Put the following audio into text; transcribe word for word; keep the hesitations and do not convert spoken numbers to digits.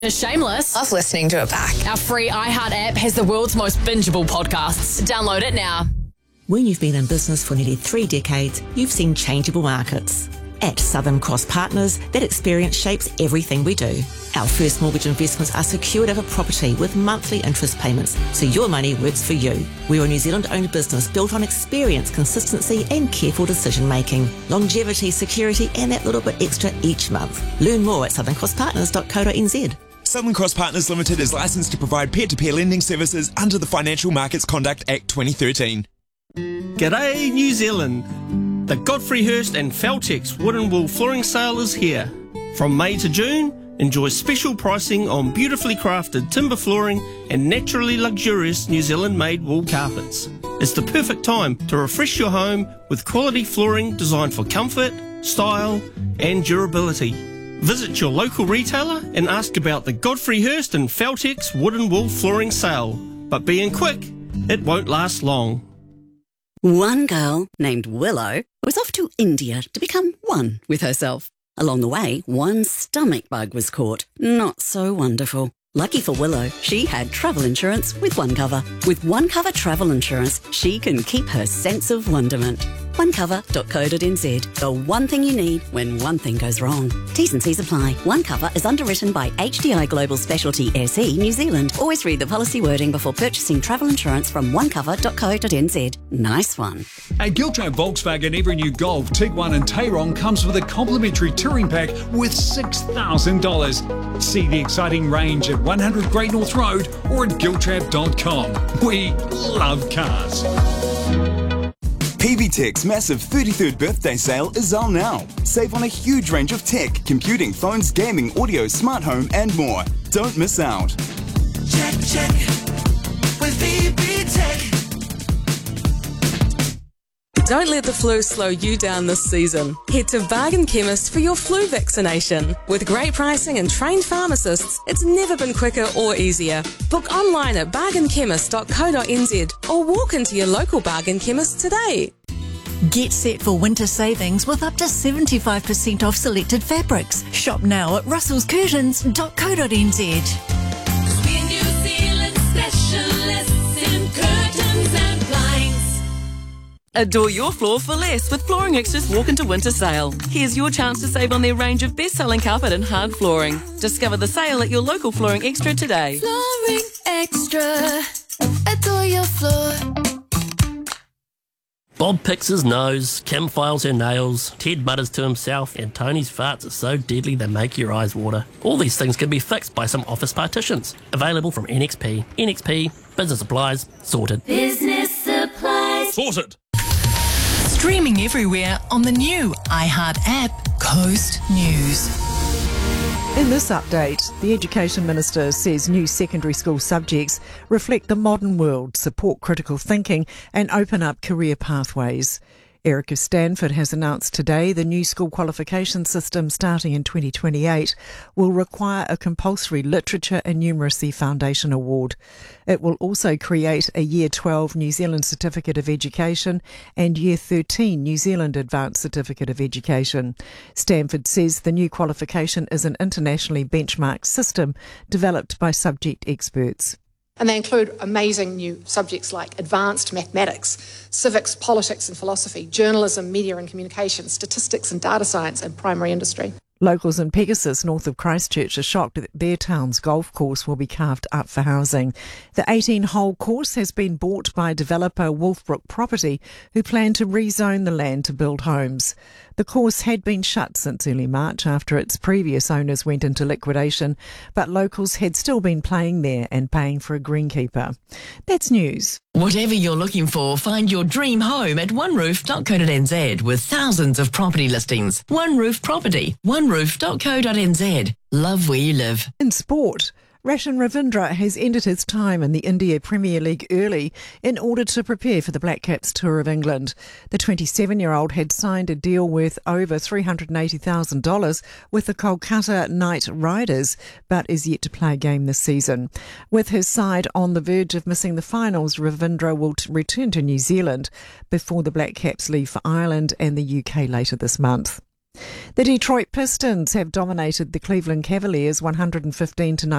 Shameless. Love listening to it back. Our free iHeart app has the world's most bingeable podcasts. Download it now. When you've been in business for nearly three decades, you've seen changeable markets. At Southern Cross Partners, that experience shapes everything we do. Our first mortgage investments are secured over property with monthly interest payments, so your money works for you. We're a New Zealand-owned business built on experience, consistency and careful decision-making. Longevity, security and that little bit extra each month. Learn more at southern cross partners dot co dot n z. Southern Cross Partners Limited is licensed to provide peer-to-peer lending services under the Financial Markets Conduct Act twenty thirteen. G'day New Zealand! The Godfrey Hirst and Feltex Wood and Wool Flooring Sale is here. From May to June, enjoy special pricing on beautifully crafted timber flooring and naturally luxurious New Zealand-made wool carpets. It's the perfect time to refresh your home with quality flooring designed for comfort, style and durability. Visit your local retailer and ask about the Godfrey Hirst and Feltex Wood and Wool Flooring Sale. But being quick, it won't last long. One girl named Willow was off to India to become one with herself. Along the way, one stomach bug was caught. Not so wonderful. Lucky for Willow, she had travel insurance with OneCover. With OneCover travel insurance, she can keep her sense of wonderment. one cover dot co dot n z. The one thing you need when one thing goes wrong. T's and C's apply. OneCover is underwritten by H D I Global Specialty S E New Zealand. Always read the policy wording before purchasing travel insurance from one cover dot co dot n z. Nice one. At Giltrap Volkswagen, every new Golf, Tiguan and Tayron comes with a complimentary touring pack worth six thousand dollars. See the exciting range at one hundred Great North Road or at giltrap dot com. We love cars. P V Tech's massive thirty-third birthday sale is on now. Save on a huge range of tech, computing, phones, gaming, audio, smart home and more. Don't miss out. Check, check with P V Tech. Don't let the flu slow you down this season. Head to Bargain Chemist for your flu vaccination. With great pricing and trained pharmacists, it's never been quicker or easier. Book online at bargain chemist dot co dot n z or walk into your local Bargain Chemist today. Get set for winter savings with up to seventy-five percent off selected fabrics. Shop now at russels curtains dot co dot n z. We're New Zealand specialists in curtains and blinds. Adore your floor for less with Flooring Extra's Walk Into Winter Sale. Here's your chance to save on their range of best-selling carpet and hard flooring. Discover the sale at your local Flooring Extra today. Flooring Extra. Adore your floor. Bob picks his nose, Kim files her nails, Ted mutters to himself, and Tony's farts are so deadly they make your eyes water. All these things can be fixed by some office partitions. Available from N X P. N X P, business supplies, sorted. Business supplies. Sorted. Streaming everywhere on the new iHeart app, Coast News. In this update, the Education Minister says new secondary school subjects reflect the modern world, support critical thinking and open up career pathways. Erica Stanford has announced today the new school qualification system starting in twenty twenty-eight will require a compulsory Literature and Numeracy Foundation Award. It will also create a Year twelve New Zealand Certificate of Education and Year thirteen New Zealand Advanced Certificate of Education. Stanford says the new qualification is an internationally benchmarked system developed by subject experts. And they include amazing new subjects like advanced mathematics, civics, politics and philosophy, journalism, media and communication, statistics and data science and primary industry. Locals in Pegasus, north of Christchurch, are shocked that their town's golf course will be carved up for housing. The eighteen-hole course has been bought by developer Wolfbrook Property, who plan to rezone the land to build homes. The course had been shut since early March after its previous owners went into liquidation, but locals had still been playing there and paying for a greenkeeper. That's news. Whatever you're looking for, find your dream home at one roof dot co dot n z with thousands of property listings. One Roof Property, one roof dot co dot n z. Love where you live. In sport, Roshan Ravindra has ended his time in the India Premier League early in order to prepare for the Black Caps tour of England. The twenty-seven-year-old had signed a deal worth over three hundred eighty thousand dollars with the Kolkata Knight Riders, but is yet to play a game this season. With his side on the verge of missing the finals, Ravindra will t- return to New Zealand before the Black Caps leave for Ireland and the U K later this month. The Detroit Pistons have dominated the Cleveland Cavaliers one hundred fifteen to